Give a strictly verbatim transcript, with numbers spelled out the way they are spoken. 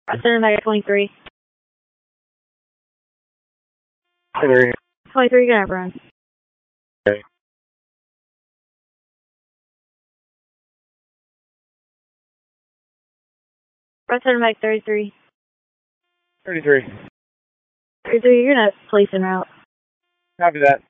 Center back at twenty-three. twenty-three. twenty-three, good have run. Okay. Front center back thirty-three. thirty-three. thirty-three, you're gonna place en route. Copy that.